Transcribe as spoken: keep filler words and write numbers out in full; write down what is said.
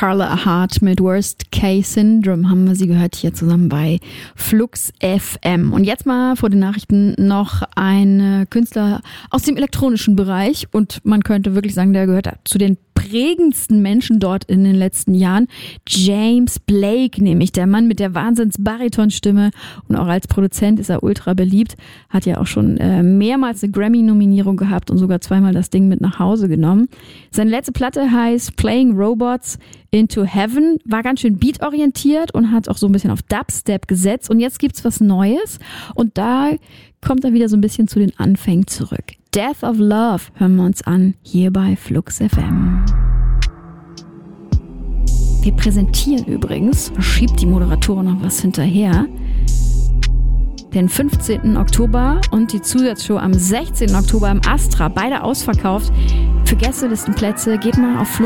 Carla Hart mit Worst Case Syndrome haben wir sie gehört hier zusammen bei Flux F M. Und jetzt mal vor den Nachrichten noch ein Künstler aus dem elektronischen Bereich und man könnte wirklich sagen, der gehört zu den prägendsten Menschen dort in den letzten Jahren. James Blake, nämlich der Mann mit der Wahnsinns-Baritonstimme, und auch als Produzent ist er ultra beliebt, hat ja auch schon äh, mehrmals eine Grammy-Nominierung gehabt und sogar zweimal das Ding mit nach Hause genommen. Seine letzte Platte heißt Playing Robots into Heaven, war ganz schön beatorientiert und hat auch so ein bisschen auf Dubstep gesetzt, und jetzt gibt's was Neues und da kommt er wieder so ein bisschen zu den Anfängen zurück. Death of Love hören wir uns an, hier bei Flux F M. Wir präsentieren übrigens, schiebt die Moderatorin noch was hinterher, den fünfzehnten Oktober und die Zusatzshow am sechzehnten Oktober im Astra, beide ausverkauft. Für Gästelistenplätze geht mal auf